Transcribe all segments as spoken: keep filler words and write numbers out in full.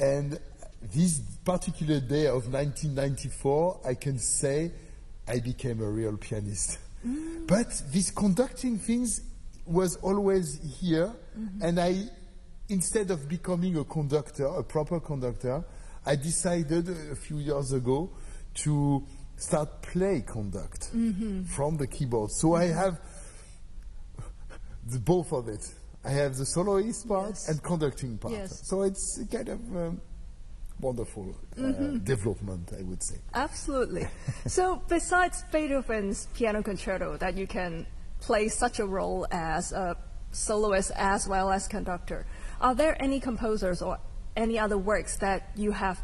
And this particular day of nineteen ninety-four, I can say I became a real pianist. Mm. But this conducting things was always here, mm-hmm. and I, instead of becoming a conductor, a proper conductor, I decided a few years ago to start play conduct mm-hmm. from the keyboard. So mm-hmm. I have the, both of it. I have the soloist part yes. and conducting part. Yes. So it's kind of um, wonderful uh, mm-hmm. development, I would say. Absolutely. So besides Beethoven's piano concerto that you can play such a role as a soloist as well as conductor, are there any composers or any other works that you have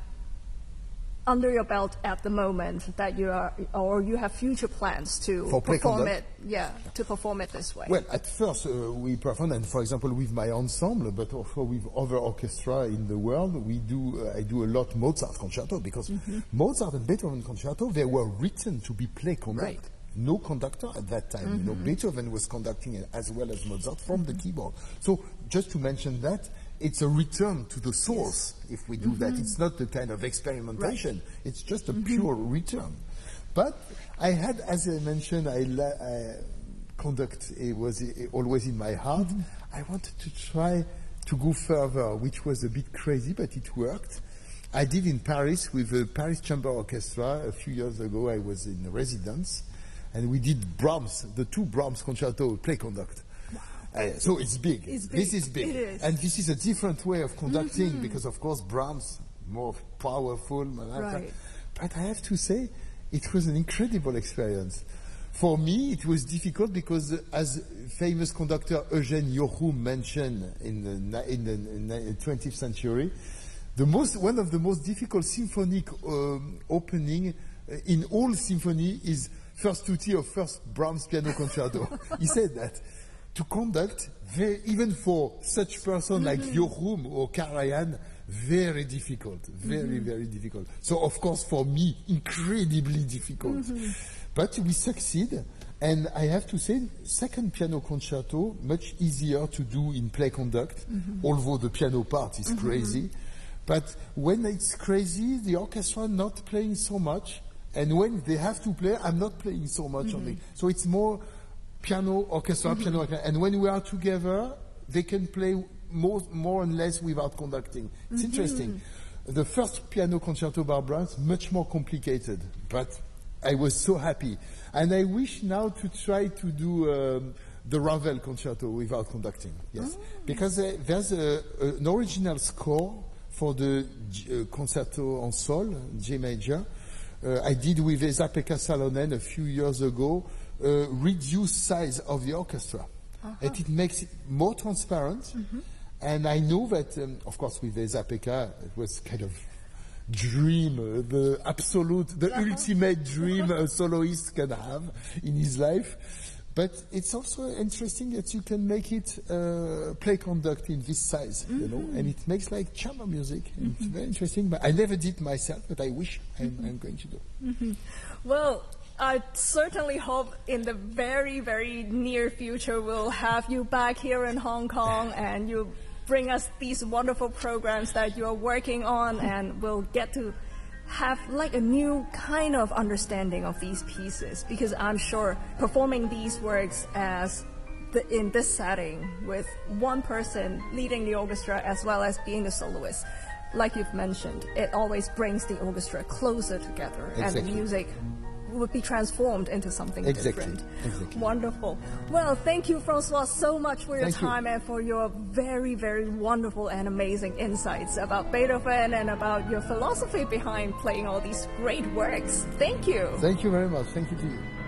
under your belt at the moment that you are, or you have future plans to For perform it, yeah, to perform it this way? Well, at first uh, we perform, and for example with my ensemble, but also with other orchestra in the world, we do. Uh, I do a lot Mozart concerto because mm-hmm. Mozart and Beethoven concerto, they were written to be play conduct. Right. No conductor at that time. Mm-hmm. You know, Beethoven was conducting as well as Mozart from mm-hmm. the keyboard. So just to mention that, it's a return to the source yes. if we do mm-hmm. that. It's not the kind of experimentation. Right. It's just a mm-hmm. pure return. But I had, as I mentioned, I, la I conduct it was always in my heart. Mm-hmm. I wanted to try to go further, which was a bit crazy, but it worked. I did in Paris with the Paris Chamber Orchestra a few years ago. I was in residence, and we did Brahms, the two Brahms concerto play conduct. Uh, so it's big. it's big. This is big. It is. And this is a different way of conducting mm-hmm. because, of course, Brahms, more powerful. Right. But I have to say, it was an incredible experience. For me, it was difficult because, uh, as famous conductor Eugène Joachim mentioned in the, in the, in the twentieth century, the most, one of the most difficult symphonic um, opening uh, in all symphony is first tutti of first Brahms piano concerto. He said that. To conduct, very, even for such person mm-hmm. like Joachim or Karajan, very difficult, very, mm-hmm. very difficult. So, of course, for me, incredibly difficult. Mm-hmm. But we succeed, and I have to say, second piano concerto, much easier to do in play conduct, mm-hmm. although the piano part is mm-hmm. crazy. But when it's crazy, the orchestra not playing so much, and when they have to play, I'm not playing so much mm-hmm. on it. So it's more piano, orchestra, mm-hmm. piano, orchestra. And when we are together, they can play more, more and less without conducting. It's mm-hmm. interesting. The first piano concerto by Brahms, much more complicated, but I was so happy. And I wish now to try to do um, the Ravel concerto without conducting, yes. Oh. Because uh, there's a, a, an original score for the uh, concerto en sol, G major. Uh, I did with Esa-Pekka Salonen a few years ago, uh, reduced size of the orchestra. Uh-huh. And it makes it more transparent. Mm-hmm. And I know that, um, of course, with Esa-Pekka, it was kind of dream, uh, the absolute, the uh-huh. ultimate dream a soloist can have in his life. But it's also interesting that you can make it uh, play conduct in this size, mm-hmm. you know, and it makes like chamber music. Mm-hmm. It's very interesting. But I never did myself, but I wish I'm, mm-hmm. I'm going to do. Mm-hmm. Well, I certainly hope in the very, very near future we'll have you back here in Hong Kong and you bring us these wonderful programs that you're working on, and we'll get to have like a new kind of understanding of these pieces, because I'm sure performing these works as the, in this setting with one person leading the orchestra as well as being the soloist, like you've mentioned, it always brings the orchestra closer together. Exactly. And the music would be transformed into something exactly. different. Exactly. Wonderful. Well, thank you, Francois, so much for your thank time you. and for your very, very wonderful and amazing insights about Beethoven and about your philosophy behind playing all these great works. Thank you. Thank you very much. Thank you to you.